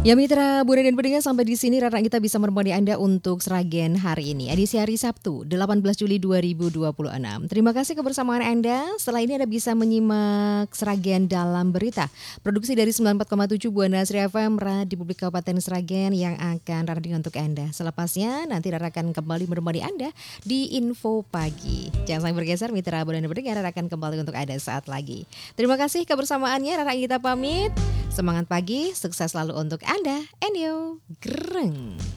Ya mitra Buana dan pendengar, sampai di sini Rara kita bisa menemani Anda untuk Sragen hari ini, edisi hari Sabtu 18 Juli 2026. Terima kasih kebersamaan Anda. Setelah ini Anda bisa menyimak Sragen dalam berita. Produksi dari 94,7 Buana Sri FM di Publik Kabupaten Sragen yang akan Rara dengan untuk Anda. Selepasnya nanti Rara akan kembali menemani Anda di Info Pagi. Jangan sampai bergeser mitra Buana dan pendengar, Rara akan kembali untuk Anda saat lagi. Terima kasih kebersamaannya, Rara kita pamit. Semangat pagi, sukses selalu untuk Anda. Enyo, gereng.